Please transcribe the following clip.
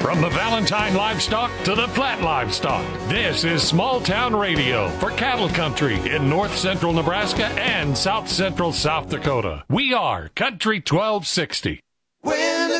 From the Valentine livestock to the flat livestock, this is Small Town Radio for cattle country in north central Nebraska and south central South Dakota. We are Country 1260.